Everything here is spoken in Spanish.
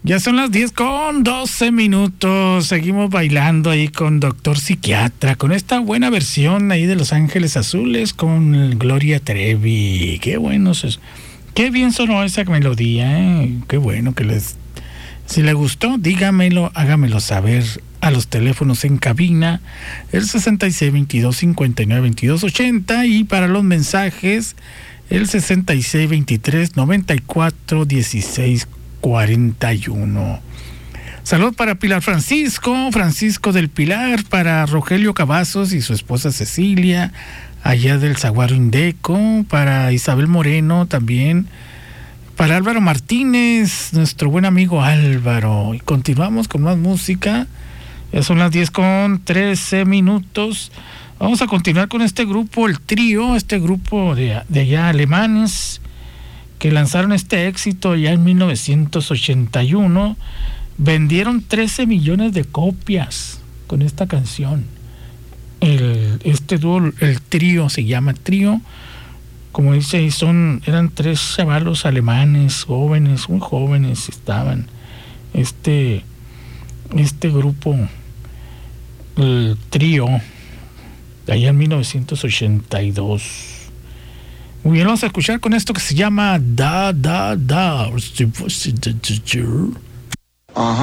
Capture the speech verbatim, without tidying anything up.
Ya son las diez con doce minutos. Seguimos bailando ahí con Doctor Psiquiatra, con esta buena versión ahí de Los Ángeles Azules con Gloria Trevi. Qué bueno, qué bien sonó esa melodía, ¿eh? Qué bueno que les... Si le gustó, dígamelo, hágamelo saber a los teléfonos en cabina, el sesenta y seis, veintidós, cincuenta y nueve, veintidós, ochenta, y para los mensajes, el sesenta y seis, veintitrés, noventa y cuatro, dieciséis, cuarenta y uno. Salud para Pilar Francisco, Francisco del Pilar, para Rogelio Cavazos y su esposa Cecilia, allá del Zaguaro Indeco, para Isabel Moreno también, para Álvaro Martínez, nuestro buen amigo Álvaro. Y continuamos con más música. Ya son las diez con trece minutos. Vamos a continuar con este grupo, el Trío, este grupo de, de allá alemanes, que lanzaron este éxito ya en mil novecientos ochenta y uno. Vendieron trece millones de copias con esta canción. El, este dúo, el Trío, se llama Trío. Como dice, son, eran tres chavalos alemanes, jóvenes, muy jóvenes estaban. Este, este grupo, el Trío, de allá en mil novecientos ochenta y dos. Muy bien, vamos a escuchar con esto que se llama Da Da Da. Ajá.